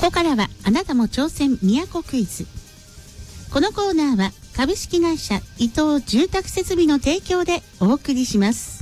こからはあなたも挑戦都クイズ。このコーナーは株式会社伊藤住宅設備の提供でお送りします。